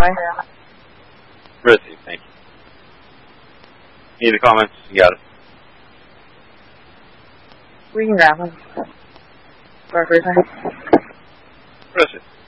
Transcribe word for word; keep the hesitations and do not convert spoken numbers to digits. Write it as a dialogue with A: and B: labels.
A: verify.
B: Received, thank you. Any comments? You got it.
A: We can grab them. For verify.
B: Received.